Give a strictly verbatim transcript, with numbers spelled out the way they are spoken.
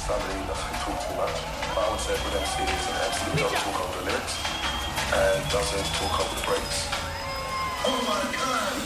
family doesn't talk too much. But I would say for them, C is an absolute doesn't talk over the lyrics and doesn't talk over the breaks. Oh my God!